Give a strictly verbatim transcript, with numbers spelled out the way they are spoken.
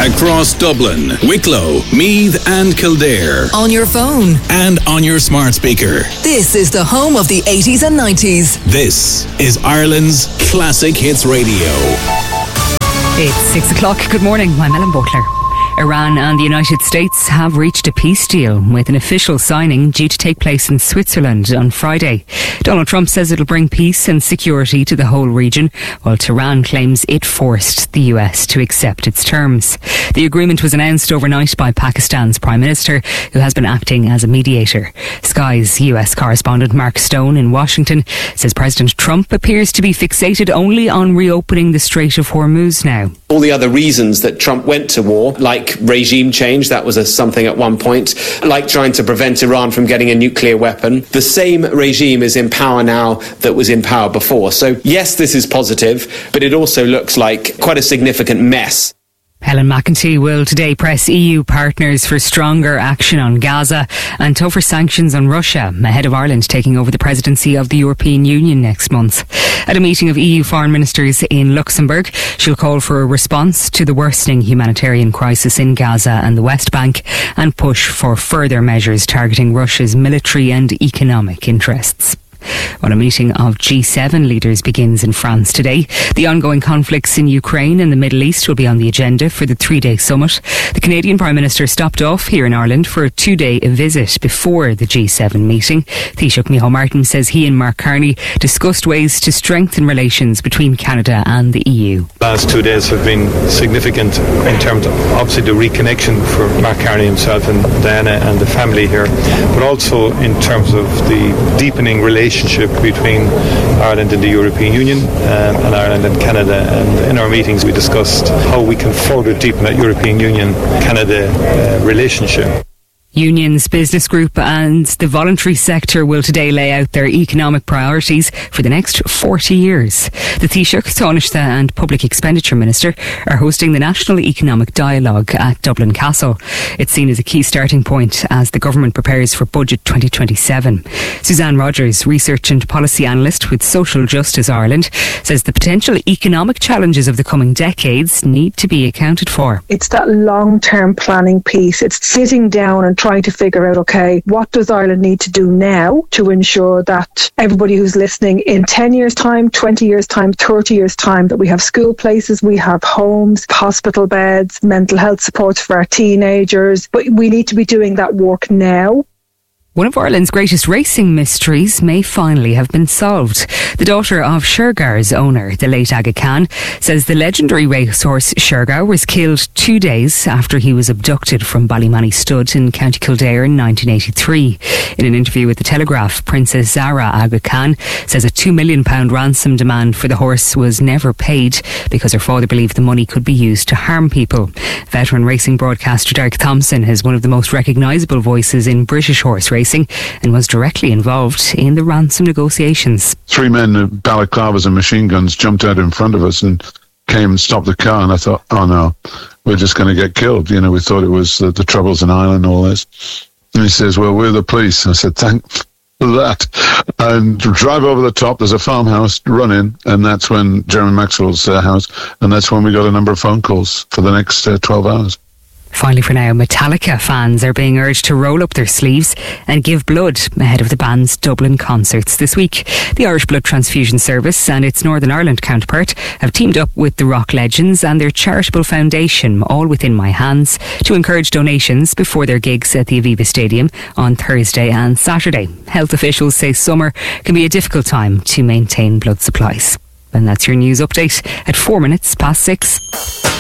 across Dublin, Wicklow, Meath and Kildare. On your phone. And on your smart speaker. This is the home of the eighties and nineties. This is Ireland's Classic Hits Radio. It's six o'clock. Good morning. I'm Ellen Butler. Iran and the United States have reached a peace deal with an official signing due to take place in Switzerland on Friday. Donald Trump says it'll bring peace and security to the whole region, while Tehran claims it forced the U S to accept its terms. The agreement was announced overnight by Pakistan's Prime Minister, who has been acting as a mediator. Sky's U S correspondent Mark Stone in Washington says President Trump appears to be fixated only on reopening the Strait of Hormuz now. All the other reasons that Trump went to war, like regime change, that was a something at one point, like trying to prevent Iran from getting a nuclear weapon. The same regime is in power now that was in power before. So yes, this is positive, but it also looks like quite a significant mess. Helen McEntee will today press E U partners for stronger action on Gaza and tougher sanctions on Russia ahead of Ireland taking over the presidency of the European Union next month. At a meeting of E U foreign ministers in Luxembourg, she'll call for a response to the worsening humanitarian crisis in Gaza and the West Bank and push for further measures targeting Russia's military and economic interests. Well, a meeting of G seven leaders begins in France today. The ongoing conflicts in Ukraine and the Middle East will be on the agenda for the three-day summit. The Canadian Prime Minister stopped off here in Ireland for a two-day visit before the G seven meeting. Taoiseach Micheál Martin says he and Mark Carney discussed ways to strengthen relations between Canada and the E U. Last two days have been significant in terms of obviously the reconnection for Mark Carney himself and Diana and the family here, but also in terms of the deepening relationship between Ireland and the European Union um, and Ireland and Canada. And in our meetings we discussed how we can further deepen that European Union-Canada uh, relationship. Unions, business group and the voluntary sector will today lay out their economic priorities for the next forty years. The Taoiseach, Taoiseach and Public Expenditure Minister are hosting the National Economic Dialogue at Dublin Castle. It's seen as a key starting point as the government prepares for Budget twenty twenty-seven. Suzanne Rogers, Research and Policy Analyst with Social Justice Ireland, says the potential economic challenges of the coming decades need to be accounted for. It's that long-term planning piece. It's sitting down and trying to figure out, okay, what does Ireland need to do now to ensure that everybody who's listening in ten years time, twenty years time, thirty years time, that we have school places, we have homes, hospital beds, mental health supports for our teenagers, but we need to be doing that work now. One of Ireland's greatest racing mysteries may finally have been solved. The daughter of Shergar's owner, the late Aga Khan, says the legendary racehorse Shergar was killed two days after he was abducted from Ballymoney Stud in County Kildare in nineteen eighty-three. In an interview with The Telegraph, Princess Zara Aga Khan says a two million pounds ransom demand for the horse was never paid because her father believed the money could be used to harm people. Veteran racing broadcaster Derek Thompson is one of the most recognisable voices in British horse racing and was directly involved in the ransom negotiations. Three men with balaclavas and machine guns jumped out in front of us and came and stopped the car, and I thought, oh no, we're just going to get killed. You know, we thought it was uh, the Troubles in Ireland and all this. And he says, well, we're the police. And I said, thank that. And drive over the top, there's a farmhouse, run in, and that's when Jeremy Maxwell's uh, house, and that's when we got a number of phone calls for the next uh, twelve hours. Finally for now, Metallica fans are being urged to roll up their sleeves and give blood ahead of the band's Dublin concerts this week. The Irish Blood Transfusion Service and its Northern Ireland counterpart have teamed up with the rock legends and their charitable foundation, All Within My Hands, to encourage donations before their gigs at the Aviva Stadium on Thursday and Saturday. Health officials say summer can be a difficult time to maintain blood supplies. And that's your news update at four minutes past six.